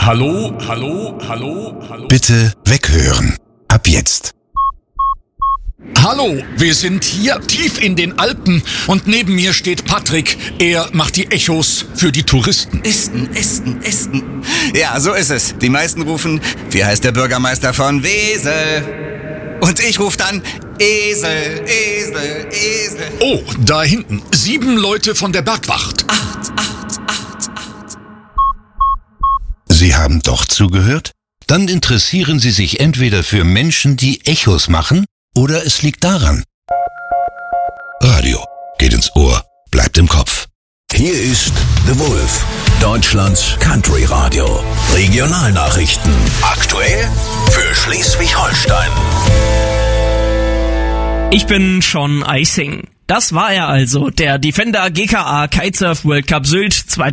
Hallo, hallo, hallo, hallo. Bitte weghören. Ab jetzt. Hallo, wir sind hier tief in den Alpen und neben mir steht Patrick. Er macht die Echos für die Touristen. Esten. Ja, so ist es. Die meisten rufen, wie heißt der Bürgermeister von Wesel? Und ich rufe dann, Esel. Oh, da hinten, 7 Leute von der Bergwacht. 8. Sie haben doch zugehört? Dann interessieren Sie sich entweder für Menschen, die Echos machen, oder es liegt daran. Radio geht ins Ohr, bleibt im Kopf. Hier ist The Wolf, Deutschlands Country Radio. Regionalnachrichten. Aktuell für Schleswig-Holstein. Ich bin Sean Eising. Das war er also, der Defender GKA Kitesurf World Cup Sylt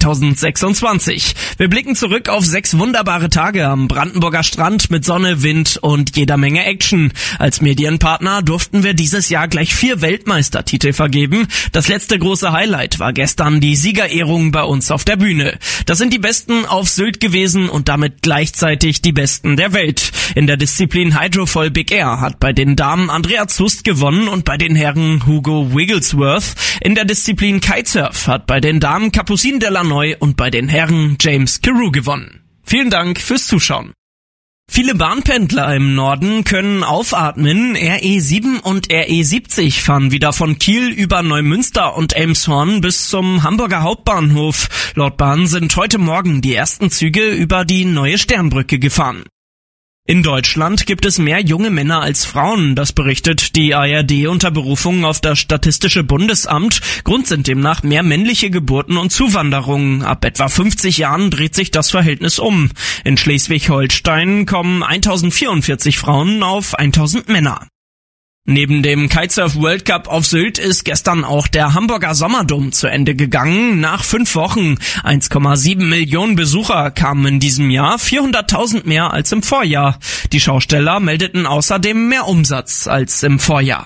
2026. Wir blicken zurück auf 6 wunderbare Tage am Brandenburger Strand mit Sonne, Wind und jeder Menge Action. Als Medienpartner durften wir dieses Jahr gleich 4 Weltmeistertitel vergeben. Das letzte große Highlight war gestern die Siegerehrung bei uns auf der Bühne. Das sind die Besten auf Sylt gewesen und damit gleichzeitig die Besten der Welt. In der Disziplin Hydrofoil Big Air hat bei den Damen Andrea Zust gewonnen und bei den Herren Hugo Wigglesworth. In der Disziplin Kitesurf hat bei den Damen Capucine Delanoy und bei den Herren James Carew gewonnen. Vielen Dank fürs Zuschauen. Viele Bahnpendler im Norden können aufatmen. RE7 und RE70 fahren wieder von Kiel über Neumünster und Elmshorn bis zum Hamburger Hauptbahnhof. Laut Bahn sind heute Morgen die ersten Züge über die neue Sternbrücke gefahren. In Deutschland gibt es mehr junge Männer als Frauen, das berichtet die ARD unter Berufung auf das Statistische Bundesamt. Grund sind demnach mehr männliche Geburten und Zuwanderungen. Ab etwa 50 Jahren dreht sich das Verhältnis um. In Schleswig-Holstein kommen 1044 Frauen auf 1000 Männer. Neben dem Kitesurf World Cup auf Sylt ist gestern auch der Hamburger Sommerdom zu Ende gegangen. Nach 5 Wochen 1,7 Millionen Besucher kamen in diesem Jahr, 400.000 mehr als im Vorjahr. Die Schausteller meldeten außerdem mehr Umsatz als im Vorjahr.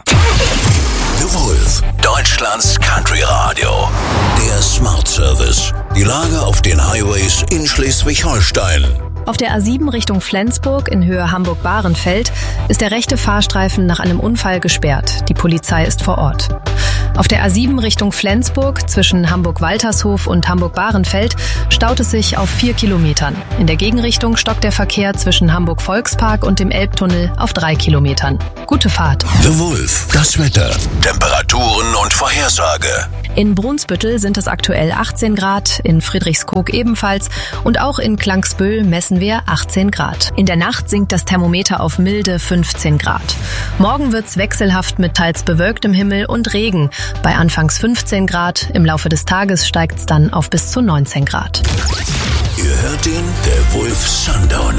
The Wolf, Deutschlands Country Radio. Der Smart Service. Die Lage auf den Highways in Schleswig-Holstein. Auf der A7 Richtung Flensburg in Höhe Hamburg-Bahrenfeld ist der rechte Fahrstreifen nach einem Unfall gesperrt. Die Polizei ist vor Ort. Auf der A7 Richtung Flensburg zwischen Hamburg-Waltershof und Hamburg-Bahrenfeld staut es sich auf 4 Kilometern. In der Gegenrichtung stockt der Verkehr zwischen Hamburg-Volkspark und dem Elbtunnel auf 3 Kilometern. Gute Fahrt. The Wolf, das Wetter, Temperaturen und Vorhersage. In Brunsbüttel sind es aktuell 18 Grad, in Friedrichskoog ebenfalls und auch in Klangsbüll messen wir 18 Grad. In der Nacht sinkt das Thermometer auf milde 15 Grad. Morgen wird's wechselhaft mit teils bewölktem Himmel und Regen. Bei anfangs 15 Grad, im Laufe des Tages steigt's dann auf bis zu 19 Grad. Ihr hört den The Wolf Sundown.